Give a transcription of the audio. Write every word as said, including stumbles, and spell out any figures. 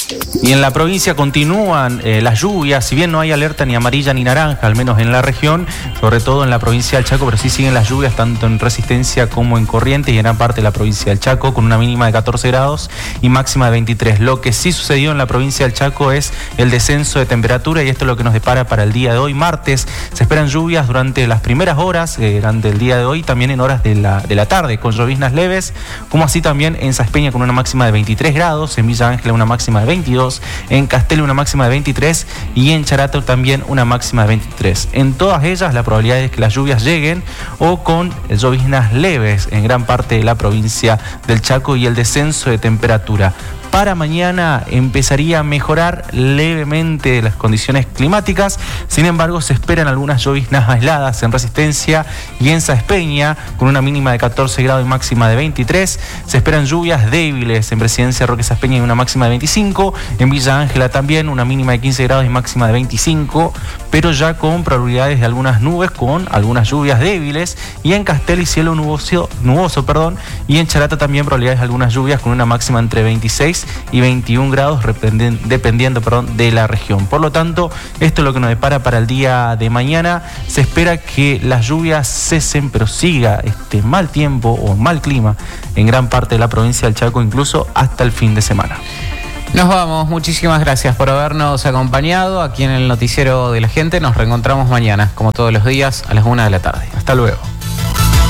Y en la provincia continúan eh, las lluvias, si bien no hay alerta ni amarilla ni naranja, al menos en la región, sobre todo en la provincia del Chaco, pero sí siguen las lluvias tanto en Resistencia como en Corrientes y en gran parte de la provincia del Chaco, con una mínima de catorce grados y máxima de veintitrés. Lo que sí sucedió en la provincia del Chaco es el descenso de temperatura, y esto es lo que nos depara para el día de hoy, martes. Se esperan lluvias durante las primeras horas, eh, durante el día de hoy, también en horas de la, de la tarde, con lloviznas leves, como así también en Saspeña con una máxima de veintitrés grados, en Villa Ángela una máxima de veintidós, en Castel una máxima de veintitrés y en Charato también una máxima de veintitrés. En todas ellas la probabilidad es que las lluvias lleguen o con lloviznas leves en gran parte de la provincia del Chaco y el descenso de temperatura. Para mañana empezaría a mejorar levemente las condiciones climáticas, sin embargo se esperan algunas lloviznas aisladas en Resistencia y en Saspeña con una mínima de catorce grados y máxima de veintitrés. Se esperan lluvias débiles en Presidencia Roque Saspeña y una máxima de veinticinco, en Villa Ángela también una mínima de quince grados y máxima de veinticinco, pero ya con probabilidades de algunas nubes con algunas lluvias débiles, y en Castel y cielo nuboso, nuboso perdón, y en Charata también probabilidades de algunas lluvias con una máxima entre veintiséis y veintiún grados dependiendo perdón, de la región. Por lo tanto, esto es lo que nos depara para el día de mañana. Se espera que las lluvias cesen, pero siga este mal tiempo o mal clima en gran parte de la provincia del Chaco, incluso hasta el fin de semana. Nos vamos, muchísimas gracias por habernos acompañado aquí en el Noticiero de la Gente. Nos reencontramos mañana, como todos los días, a las una de la tarde. Hasta luego.